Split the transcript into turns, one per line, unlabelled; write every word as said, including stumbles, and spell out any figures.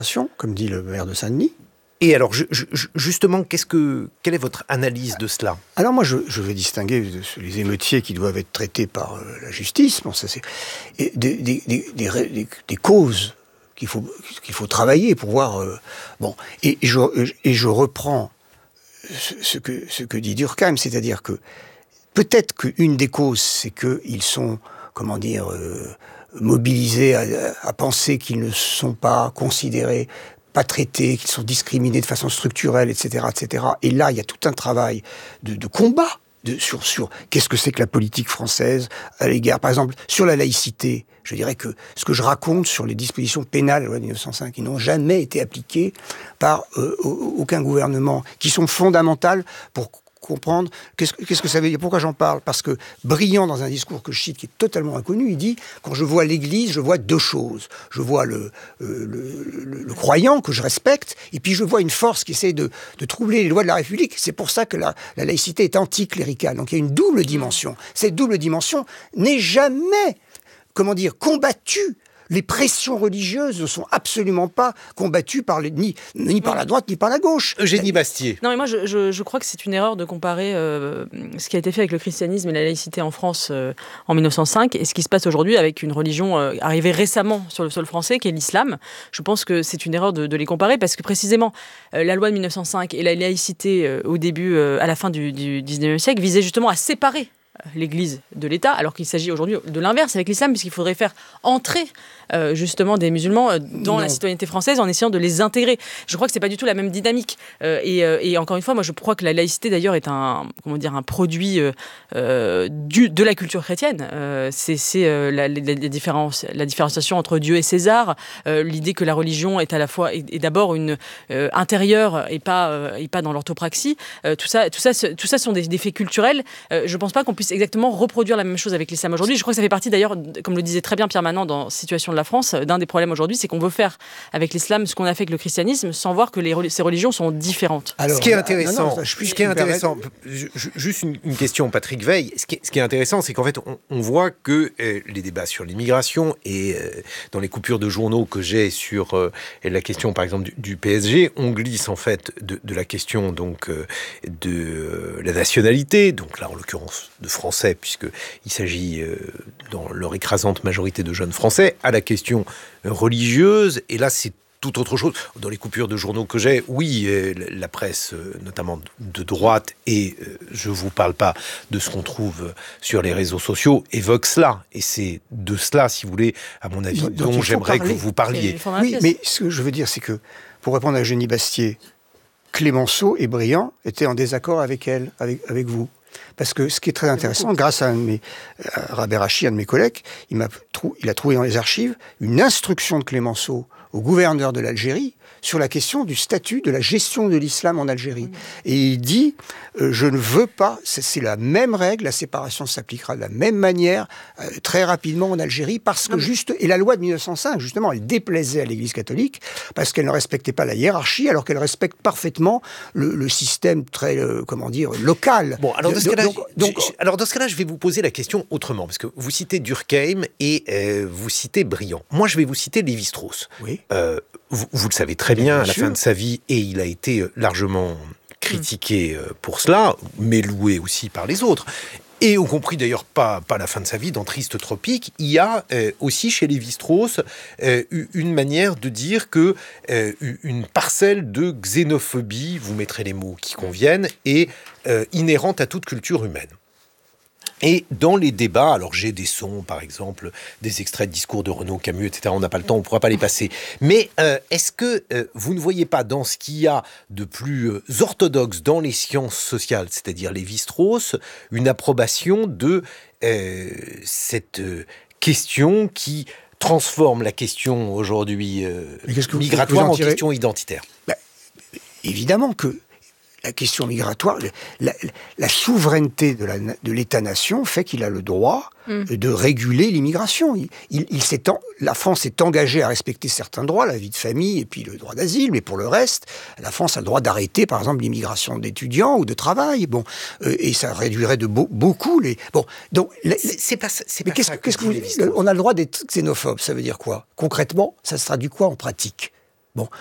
comme dit le maire de Saint-Denis.
Et alors, je, je, justement, qu'est-ce que, quelle est votre analyse de cela ?
Alors moi, je, je veux distinguer les émeutiers qui doivent être traités par euh, la justice, bon, ça c'est, et des, des, des, des, des causes qu'il faut, qu'il faut travailler pour voir... Euh, bon, et, et, je, et je reprends ce, ce, que, ce que dit Durkheim, c'est-à-dire que peut-être qu'une des causes, c'est qu'ils sont, comment dire, euh, mobilisés à, à penser qu'ils ne sont pas considérés, pas traités, qu'ils sont discriminés de façon structurelle, et cetera, et cetera. Et là, il y a tout un travail de, de combat de, sur, sur qu'est-ce que c'est que la politique française à l'égard, par exemple, sur la laïcité. Je dirais que ce que je raconte sur les dispositions pénales de la loi de mille neuf cent cinq qui n'ont jamais été appliquées par euh, aucun gouvernement, qui sont fondamentales pour comprendre qu'est-ce que, qu'est-ce que ça veut dire. Pourquoi j'en parle ? Parce que Briand, dans un discours que je cite, qui est totalement inconnu, il dit « Quand je vois l'Église, je vois deux choses. Je vois le, euh, le, le, le croyant que je respecte, et puis je vois une force qui essaie de, de troubler les lois de la République. C'est pour ça que la, la laïcité est anticléricale. Donc il y a une double dimension. Cette double dimension n'est jamais, comment dire, combattue. Les pressions religieuses ne sont absolument pas combattues par les, ni, ni par la droite ni par la gauche.
Eugénie Bastier.
Non, mais moi, je, je, je crois que c'est une erreur de comparer euh, ce qui a été fait avec le christianisme et la laïcité en France euh, en mille neuf cent cinq et ce qui se passe aujourd'hui avec une religion euh, arrivée récemment sur le sol français, qui est l'islam. Je pense que c'est une erreur de, de les comparer parce que précisément, euh, la loi de mille neuf cent cinq et la laïcité euh, au début, euh, à la fin du, du dix-neuvième siècle, visaient justement à séparer l'Église de l'État, alors qu'il s'agit aujourd'hui de l'inverse avec l'islam, puisqu'il faudrait faire entrer euh, justement des musulmans euh, dans non. la citoyenneté française en essayant de les intégrer. Je crois que c'est pas du tout la même dynamique. Euh, et, euh, et encore une fois, moi je crois que la laïcité d'ailleurs est un, comment dire, un produit euh, euh, du, de la culture chrétienne. Euh, c'est c'est euh, la, la, la, différence, la différenciation entre Dieu et César, euh, l'idée que la religion est à la fois est, est d'abord une euh, intérieure et pas euh, et pas dans l'orthopraxie. Euh, tout ça, tout ça, tout ça sont des, des faits culturels. Euh, je pense pas qu'on puisse exactement reproduire la même chose avec l'islam aujourd'hui. Je crois que ça fait partie d'ailleurs, comme le disait très bien Pierre Manant dans Situation de la France, d'un des problèmes aujourd'hui, c'est qu'on veut faire avec l'islam ce qu'on a fait avec le christianisme sans voir que les, ces religions sont différentes.
Alors, ce qui est intéressant, non, non, je ce qui est intéressant je, je, juste une, une question, Patrick Veil, ce qui est, ce qui est intéressant, c'est qu'en fait, on, on voit que euh, les débats sur l'immigration et euh, dans les coupures de journaux que j'ai sur euh, la question, par exemple, du, du P S G, on glisse en fait de, de la question donc euh, de euh, la nationalité, donc là en l'occurrence de français, puisqu'il s'agit euh, dans leur écrasante majorité de jeunes français, à la question religieuse, et là c'est tout autre chose. Dans les coupures de journaux que j'ai, oui, euh, la presse, euh, notamment de droite, et euh, je ne vous parle pas de ce qu'on trouve sur les réseaux sociaux, évoque cela. Et c'est de cela, si vous voulez, à mon avis, donc, dont j'aimerais parler. que vous parliez.
Oui, mais ce que je veux dire, c'est que, pour répondre à Eugénie Bastier, Clémenceau et Briand étaient en désaccord avec elle, avec, avec vous. Parce que ce qui est très intéressant, grâce à un de mes, à Raberachi, un de mes collègues, il, m'a trou, il a trouvé dans les archives une instruction de Clémenceau au gouverneur de l'Algérie sur la question du statut de la gestion de l'islam en Algérie. Mmh. Et il dit, euh, je ne veux pas, c'est, c'est la même règle, la séparation s'appliquera de la même manière, euh, très rapidement en Algérie, parce que juste, et la loi de mille neuf cent cinq, justement, elle déplaisait à l'Église catholique, parce qu'elle ne respectait pas la hiérarchie, alors qu'elle respecte parfaitement le, le système très, euh, comment dire, local.
Bon, alors dans ce cas-là, donc, donc, je, alors dans ce cas-là, je vais vous poser la question autrement, parce que vous citez Durkheim et euh, vous citez Briand. Moi, je vais vous citer Lévi-Strauss.
Oui.
Euh, vous, vous le savez très bien, bien à la sûr. fin de sa vie, et il a été largement critiqué mmh. pour cela, mais loué aussi par les autres. Et y compris d'ailleurs pas, pas à la fin de sa vie, dans Triste Tropique, il y a euh, aussi chez Lévi-Strauss euh, une manière de dire que euh, une parcelle de xénophobie, vous mettrez les mots qui conviennent, est euh, inhérente à toute culture humaine. Et dans les débats, alors j'ai des sons, par exemple, des extraits de discours de Renaud, Camus, et cetera. On n'a pas le temps, on ne pourra pas les passer. Mais euh, est-ce que euh, vous ne voyez pas dans ce qu'il y a de plus euh, orthodoxe dans les sciences sociales, c'est-à-dire Lévi-Strauss, une approbation de euh, cette euh, question qui transforme la question aujourd'hui euh, migratoire en, en question identitaire?
Bah, évidemment que la question migratoire, la, la, la souveraineté de, la, de l'État-nation fait qu'il a le droit mmh. de réguler l'immigration. Il, il, il s'est en, la France est engagée à respecter certains droits, la vie de famille et puis le droit d'asile, mais pour le reste, la France a le droit d'arrêter, par exemple, l'immigration d'étudiants ou de travail. Bon, euh, et ça réduirait de beau, beaucoup les. Bon, donc
la, c'est, c'est pas, c'est
mais
pas
qu'est-ce,
ça
qu'est-ce que vous dites ? On a le droit d'être xénophobe. Ça veut dire quoi ? Concrètement, ça se traduit quoi en pratique ? Bon,